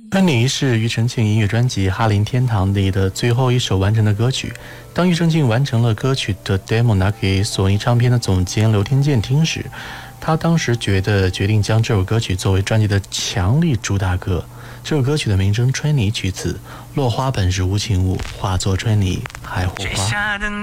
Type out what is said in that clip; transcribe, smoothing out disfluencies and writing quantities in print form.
《你》是庾澄庆音乐专辑《哈林天堂》里的最后一首完成的歌曲。当庾澄庆完成了歌曲的 demo 拿给索尼唱片的总监刘天健听时，他当时决定将这首歌曲作为专辑的强力主打歌。这首歌曲的名称《春泥》取自落花本是无情物，化作春泥还火花。